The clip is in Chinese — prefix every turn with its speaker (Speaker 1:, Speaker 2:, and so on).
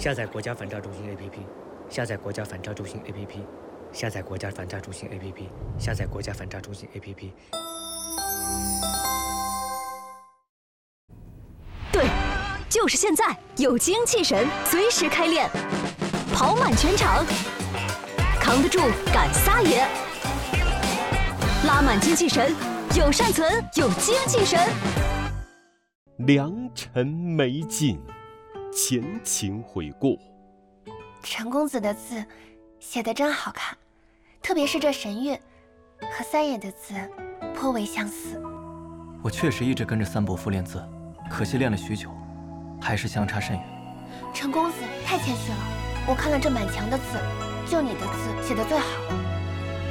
Speaker 1: 下载国家反诈中心 APP， 下载国家反诈中心 APP， 下载国家反诈中心 APP， 下载国家反诈中心 APP。
Speaker 2: 对，就是现在，有精气神，随时开练，跑满全场，扛得住，敢撒野，拉满精气神，有善存，有精气神。
Speaker 3: 良辰美景，前情回顾。
Speaker 4: 陈公子的字写得真好看，特别是这神韵，和三爷的字颇为相似。
Speaker 5: 我确实一直跟着三伯父练字，可惜练了许久，还是相差甚远。
Speaker 4: 陈公子太谦虚了，我看了这满墙的字，就你的字写得最好。